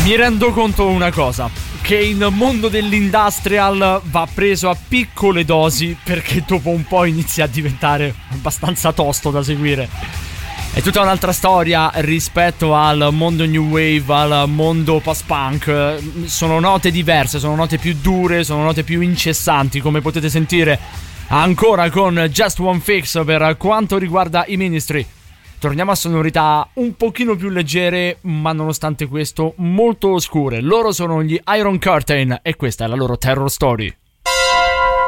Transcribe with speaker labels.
Speaker 1: Mi rendo conto una cosa, che il mondo dell'industrial va preso a piccole dosi perché dopo un po' inizia a diventare abbastanza tosto da seguire. È tutta un'altra storia rispetto al mondo new wave, al mondo post-punk. Sono note diverse, sono note più dure, sono note più incessanti, come potete sentire ancora con Just One Fix per quanto riguarda i Ministry. Torniamo a sonorità un pochino più leggere, ma nonostante questo molto oscure. Loro sono gli Iron Curtain e questa è la loro Terror Story.